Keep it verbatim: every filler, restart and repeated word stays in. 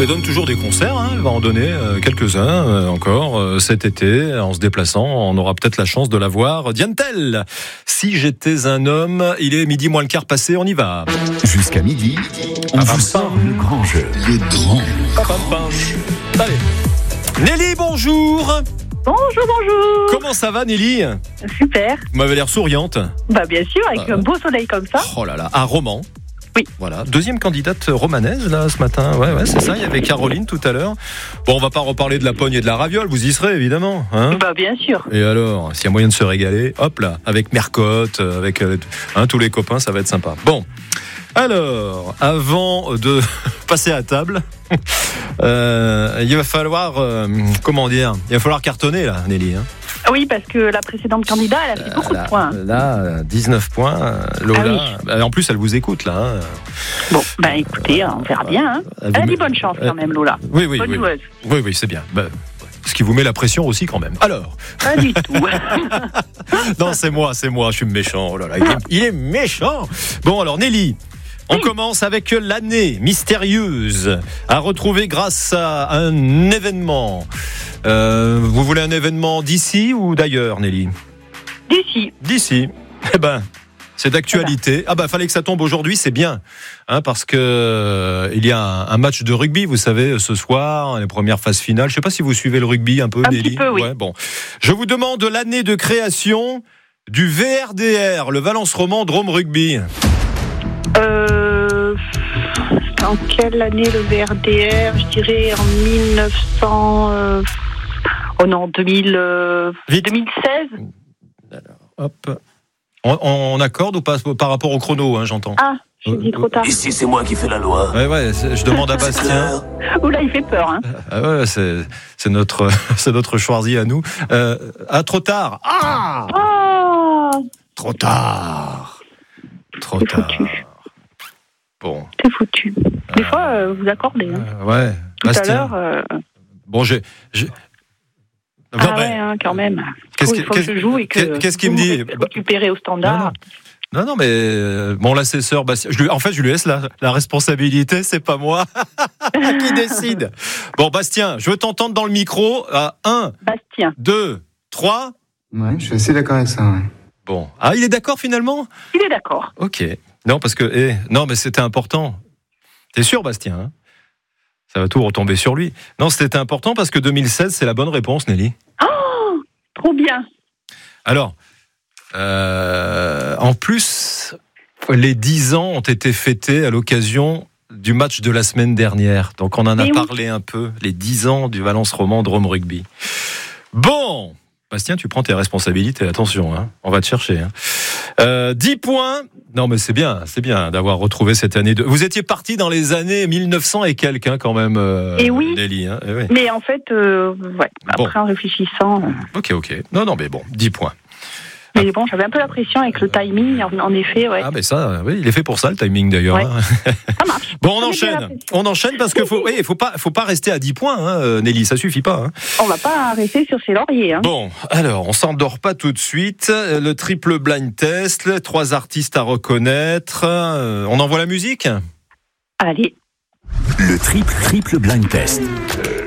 elle donne toujours des concerts, hein. Elle va en donner euh, quelques-uns euh, encore euh, cet été. En se déplaçant, on aura peut-être la chance de la voir. Diane Tell, si j'étais un homme, il est midi moins le quart passé, on y va. Jusqu'à midi, on Ah, vous pam, sort pam. le grand jeu. Le grand. Pam, pam, pam. Allez. Nelly, bonjour. Bonjour, bonjour. Comment ça va, Nelly? Super. Vous m'avez l'air souriante. Bah bien sûr, avec Ah. un beau soleil comme ça. Oh là là, à Romans. Oui. Voilà, deuxième candidate romanaise là ce matin. Ouais, ouais, c'est ça. Il y avait Caroline tout à l'heure. Bon, on va pas reparler de la pogne et de la raviole. Vous y serez évidemment, hein? Bah bien sûr. Et alors, s'il y a moyen de se régaler, hop là, avec Mercotte, avec euh, hein, tous les copains, ça va être sympa. Bon, alors, avant de passer à table, euh, il va falloir, euh, comment dire, il va falloir cartonner là, Nelly. Hein. Oui, parce que la précédente candidate, elle a fait beaucoup là, de points. là, dix-neuf points. Lola, Ah en plus, elle vous écoute là. Hein. Bon, bah écoutez, on verra bien. Hein. Elle Elle a vous dit met- bonne chance quand même, Lola. Oui, oui, Bonne oui. joueuse. Oui, oui, c'est bien. Bah, ce qui vous met la pression aussi quand même. Alors, Pas du tout. non, c'est moi, c'est moi, je suis méchant. Oh là là, il est, il est méchant. Bon, alors Nelly, on commence avec l'année mystérieuse à retrouver grâce à un événement. Euh, vous voulez un événement d'ici ou d'ailleurs, Nelly? D'ici. D'ici. Eh ben, c'est d'actualité. Ah bah, fallait que ça tombe aujourd'hui, c'est bien, hein, parce que euh, il y a un, un match de rugby, vous savez, ce soir, les premières phases finales. Je sais pas si vous suivez le rugby un peu, Un Nelly. petit peu, oui. Ouais, bon, je vous demande l'année de création du V R D R, le Valence Roman Drôme Rugby. Euh, en quelle année le V R D R? Je dirais en mille neuf cents... Euh, oh non, deux mille, euh, Vite. deux mille seize. Hop. On, on accorde ou pas par rapport au chrono, hein, j'entends. Ah, j'ai dit trop tard. Ici, c'est moi qui fais la loi. Ouais, ouais, c'est- je demande à Bastien. Oula, il fait peur. Hein. Ah ouais, c'est, c'est notre, c'est notre Schwarzy à nous. Euh, ah, trop tard. Ah, Oh, trop tard. Trop c'est tard. foutu. Bon, C'est foutu. Des fois, euh, vous accordez. Hein. euh, ouais. Tout à Bastien. l'heure. Euh... Bon, j'ai, j'ai... Ah Bon, ben, ouais, hein, quand même. qu'est-ce il que- faut que qu'est-ce- je joue et que qu'est-ce qu'il vous me dit me récupérez au standard. Non, non, mais euh, mon l'assesseur, Bastien, je lui, en fait, je lui laisse la, la responsabilité, c'est pas moi qui décide. Bon, Bastien, je veux t'entendre dans le micro à un, Bastien, deux, trois. Ouais, je suis assez d'accord avec ça. Ouais. Bon. Ah, il est d'accord finalement? il est d'accord. Ok. Non, parce que, eh, non, mais c'était important. T'es sûr, Bastien, hein? Ça va tout retomber sur lui. Non, c'était important parce que deux mille seize, c'est la bonne réponse, Nelly. Oh, trop bien. Alors, euh, en plus, les dix ans ont été fêtés à l'occasion du match de la semaine dernière. Donc, on en a Mais oui. parlé un peu, les dix ans du Valence Roman Drôme Rugby. Bon, Bastien, tu prends tes responsabilités, attention, hein, on va te chercher. Hein. Euh, dix points. Non, mais c'est bien, c'est bien d'avoir retrouvé cette année. De... Vous étiez parti dans les années mille neuf cents et quelques, hein, quand même, euh, Et oui. Nelly. Hein, eh oui. Mais en fait, euh, ouais, Bon. après en réfléchissant. euh, Ok, ok. Non, non, mais bon, dix points. Mais bon, j'avais un peu la pression avec le timing, en, en effet, ouais. Ah, mais ça, oui, il est fait pour ça, le timing d'ailleurs. Ouais. Hein. Ça marche. Bon, on Ça met bien la enchaîne. pression. On enchaîne parce qu'il faut, oui, faut pas, faut pas rester à dix points, hein, Nelly, ça suffit pas. Hein. On va pas rester sur ses lauriers. Hein. Bon, alors, on s'endort pas tout de suite. Le triple blind test, les trois artistes à reconnaître. Euh, On envoie la musique? Allez. Le triple triple blind test.